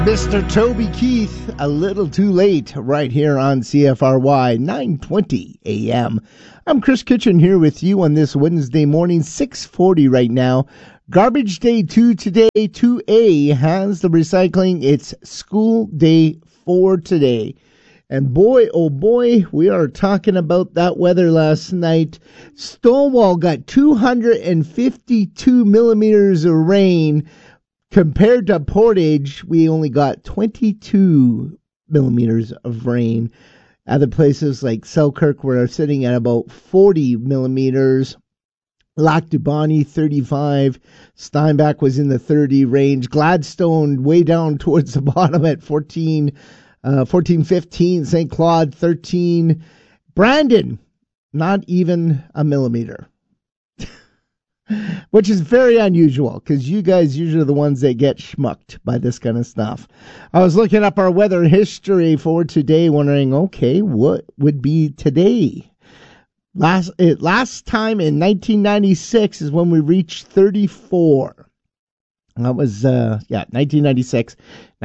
Mr. Toby Keith, a little too late, right here on CFRY 9:20 a.m. I'm Chris Kitchen here with you on this Wednesday morning, 6:40 right now. Garbage Day 2 today. 2A has the recycling. It's school day 4 today. And boy, oh boy, we are talking about that weather last night. Stonewall got 252 millimeters of rain. Compared to Portage, we only got 22 millimeters of rain. Other places like Selkirk were sitting at about 40 millimeters. Lac du Bonnet, 35. Steinbach was in the 30 range. Gladstone way down towards the bottom at 14, 15. St. Claude, 13. Brandon, not even a millimeter. Which is very unusual because you guys usually are the ones that get schmucked by this kind of stuff. I was looking up our weather history for today, wondering, okay, what would be today? Last time in 1996 is when we reached 34. That was, 1996.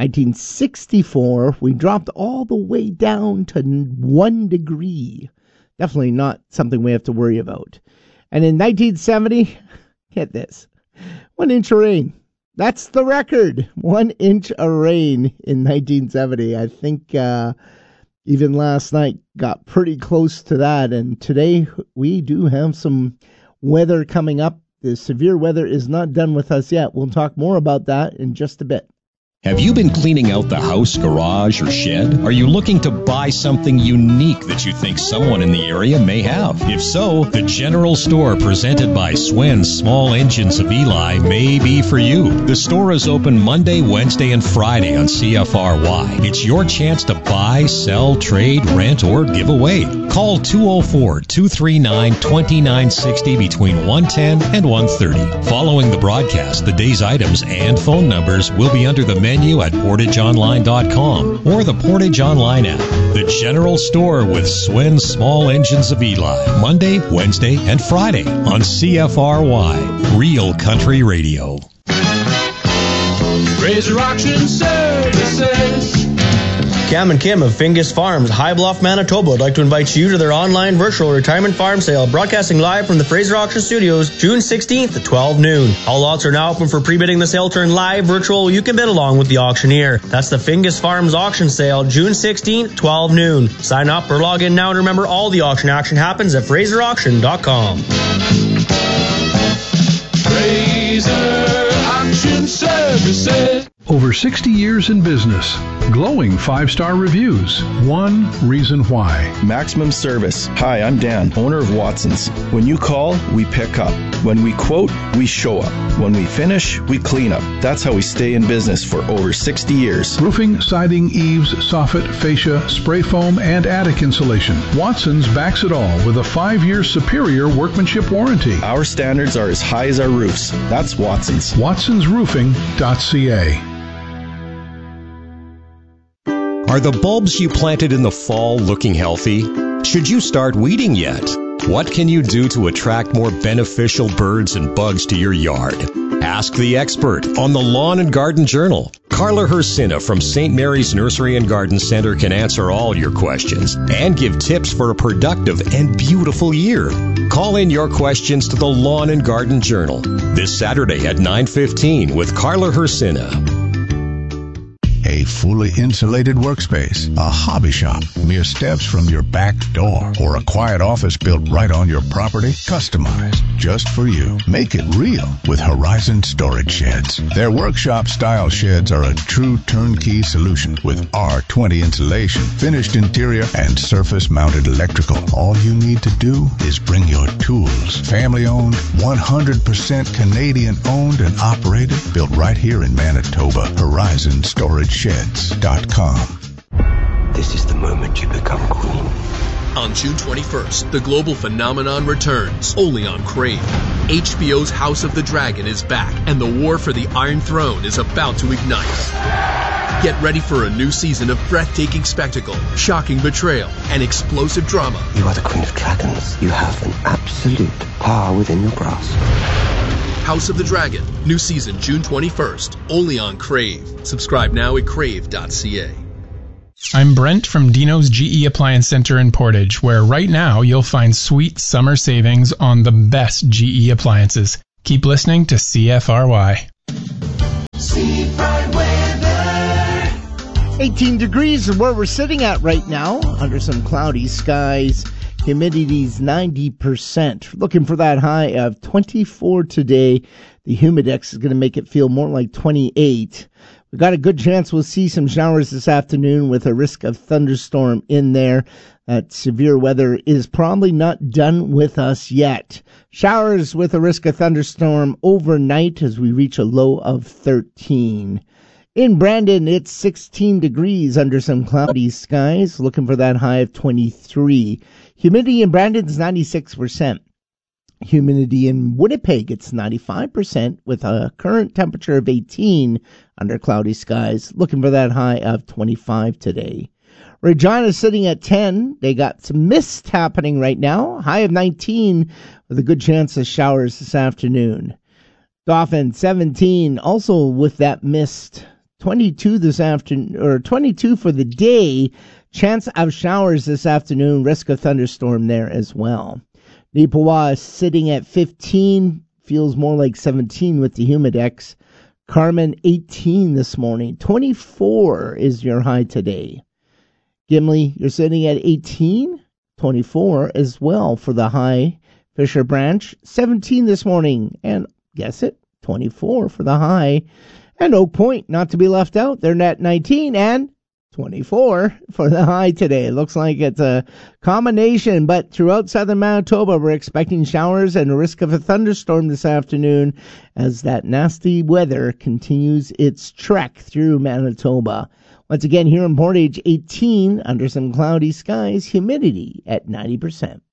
1964, we dropped all the way down to 1 degree. Definitely not something we have to worry about. And in 1970, get this, 1 inch of rain. That's the record. 1 inch of rain in 1970. I think even last night got pretty close to that. And today we do have some weather coming up. The severe weather is not done with us yet. We'll talk more about that in just a bit. Have you been cleaning out the house, garage, or shed? Are you looking to buy something unique that you think someone in the area may have? If so, the General Store presented by Swen's Small Engines of Eli may be for you. The store is open Monday, Wednesday, and Friday on CFRY. It's your chance to buy, sell, trade, rent, or give away. Call 204-239-2960 between 1:10 and 1:30. Following the broadcast, the day's items and phone numbers will be under the menu at PortageOnline.com or the Portage Online app. The General Store with Swen's Small Engines of Eli. Monday, Wednesday, and Friday on CFRY. Real Country Radio. Razor Auction Services. Cam and Kim of Fingus Farms, High Bluff, Manitoba would like to invite you to their online virtual retirement farm sale, broadcasting live from the Fraser Auction Studios, June 16th at 12 noon. All lots are now open for pre-bidding the sale turn live virtual. You can bid along with the auctioneer. That's the Fingus Farms auction sale, June 16th, 12 noon. Sign up or log in now, and remember all the auction action happens at FraserAuction.com. Fraser Auction Services. Over 60 years in business. Glowing 5-star reviews. One reason why. Maximum service. Hi, I'm Dan, owner of Watson's. When you call, we pick up. When we quote, we show up. When we finish, we clean up. That's how we stay in business for over 60 years. Roofing, siding, eaves, soffit, fascia, spray foam, and attic insulation. Watson's backs it all with a 5-year superior workmanship warranty. Our standards are as high as our roofs. That's Watson's. WatsonsRoofing.ca. Are the bulbs you planted in the fall looking healthy? Should you start weeding yet? What can you do to attract more beneficial birds and bugs to your yard? Ask the expert on the Lawn and Garden Journal. Carla Hersina from St. Mary's Nursery and Garden Center can answer all your questions and give tips for a productive and beautiful year. Call in your questions to the Lawn and Garden Journal this Saturday at 9:15 with Carla Hersina. A fully insulated workspace, a hobby shop, mere steps from your back door, or a quiet office built right on your property, customized just for you. Make it real with Horizon Storage Sheds. Their workshop-style sheds are a true turnkey solution with R20 insulation, finished interior, and surface-mounted electrical. All you need to do is bring your tools. Family-owned, 100% Canadian-owned and operated, built right here in Manitoba. Horizon Storage Sheds.com. This is the moment you become queen. On June 21st, the global phenomenon returns, only on Crave. HBO's House of the Dragon is back, and the war for the Iron Throne is about to ignite. Get ready for a new season of breathtaking spectacle, shocking betrayal, and explosive drama. You are the Queen of Dragons. You have an absolute power within your grasp. House of the Dragon. New season June 21st, only on Crave. Subscribe now at crave.ca. I'm Brent from Dino's GE Appliance Center in Portage, where right now you'll find sweet summer savings on the best GE appliances. Keep listening to CFRY. Seafront weather. 18 degrees is where we're sitting at right now, under some cloudy skies. Humidity's 90%. Looking for that high of 24 today. The humidex is going to make it feel more like 28. We've got a good chance we'll see some showers this afternoon with a risk of thunderstorm in there. That severe weather is probably not done with us yet. Showers with a risk of thunderstorm overnight as we reach a low of 13. In Brandon, it's 16 degrees under some cloudy skies. Looking for that high of 23. Humidity in Brandon is 96%. Humidity in Winnipeg, it's 95% with a current temperature of 18 under cloudy skies. Looking for that high of 25 today. Regina's sitting at 10. They got some mist happening right now. High of 19 with a good chance of showers this afternoon. Dauphin, 17, also with that mist. 22 this afternoon, or 22 for the day. Chance of showers this afternoon. Risk of thunderstorm there as well. Neepawa is sitting at 15, feels more like 17 with the humidex. Carmen, 18 this morning. 24 is your high today. Gimli, you're sitting at 18, 24 as well for the high. Fisher Branch, 17 this morning, and guess it, 24 for the high. And Oak Point, not to be left out, they're at 19 and 24 for the high today. Looks like it's a combination, but throughout southern Manitoba, we're expecting showers and a risk of a thunderstorm this afternoon as that nasty weather continues its trek through Manitoba. Once again, here in Portage, 18 under some cloudy skies, humidity at 90%.